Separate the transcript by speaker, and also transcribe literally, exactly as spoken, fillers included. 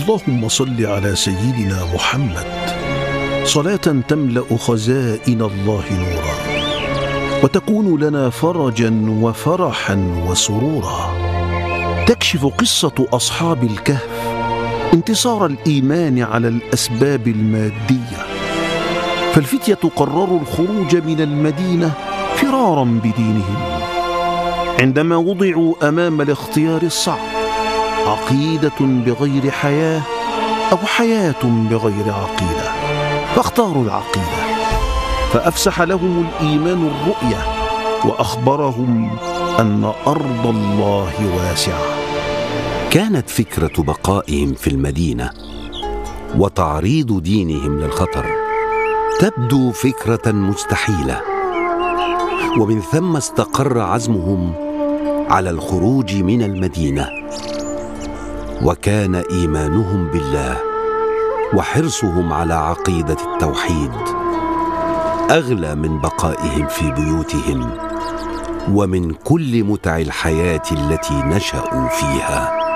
Speaker 1: اللهم صل على سيدنا محمد صلاة تملأ خزائن الله نورا وتكون لنا فرجا وفرحا وسرورا. تكشف قصة أصحاب الكهف انتصار الإيمان على الأسباب المادية، فالفتية قرروا الخروج من المدينة فرارا بدينهم عندما وضعوا أمام الاختيار الصعب: عقيدة بغير حياة أو حياة بغير عقيدة، فاختاروا العقيدة. فأفسح لهم الإيمان الرؤية وأخبرهم أن أرض الله واسعة.
Speaker 2: كانت فكرة بقائهم في المدينة وتعريض دينهم للخطر تبدو فكرة مستحيلة، ومن ثم استقر عزمهم على الخروج من المدينة. وكان إيمانهم بالله وحرصهم على عقيدة التوحيد أغلى من بقائهم في بيوتهم ومن كل متع الحياة التي نشأوا فيها.